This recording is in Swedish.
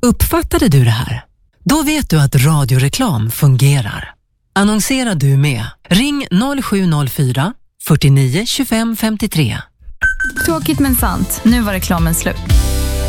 Uppfattade du det här? Då vet du att radioreklam fungerar. Annonserar du med? Ring 0704 49 25 53. Tråkigt men sant. Nu var reklamen slut.